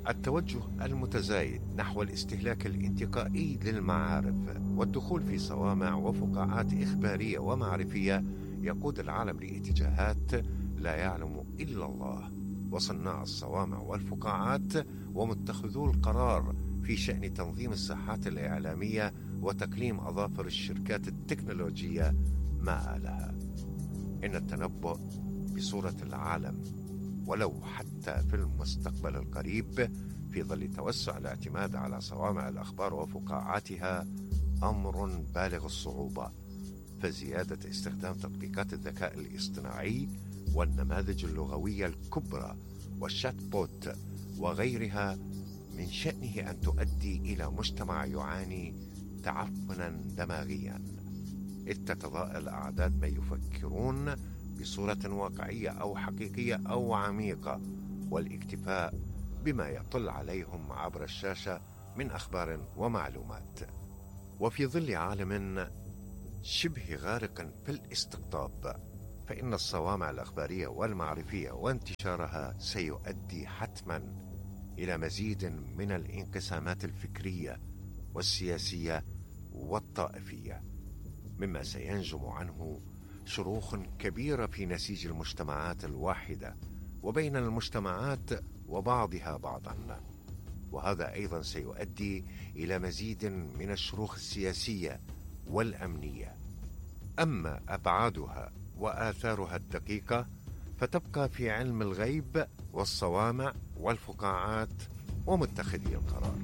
التوجه المتزايد نحو الاستهلاك الانتقائي للمعارف والدخول في صوامع وفقاعات إخبارية ومعرفية يقود العالم لاتجاهات لا يعلم إلا الله، وصناع الصوامع والفقاعات ومتخذو القرار في شأن تنظيم الساحات الإعلامية وتقليم أظافر الشركات التكنولوجية ما آلها. إن التنبؤ بصورة العالم ولو حتى في المستقبل القريب في ظل توسع الاعتماد على صوامع الأخبار وفقاعاتها أمر بالغ الصعوبة، فزيادة استخدام تطبيقات الذكاء الاصطناعي والنماذج اللغوية الكبرى والشات بوت وغيرها من شأنه أن تؤدي إلى مجتمع يعاني تعفنا دماغيا، إذ تتضاءل أعداد من يفكرون بصورة واقعية أو حقيقية أو عميقة، والاكتفاء بما يطل عليهم عبر الشاشة من أخبار ومعلومات. وفي ظل عالم شبه غارق في الاستقطاب، فإن الصوامع الأخبارية والمعرفية وانتشارها سيؤدي حتما إلى مزيد من الانقسامات الفكرية والسياسية والطائفية، مما سينجم عنه شروخ كبيرة في نسيج المجتمعات الواحدة وبين المجتمعات وبعضها بعضا، وهذا أيضا سيؤدي إلى مزيد من الشروخ السياسية والأمنية. أما أبعادها وآثارها الدقيقة فتبقى في علم الغيب والصوامع والفقاعات ومتخذي القرار.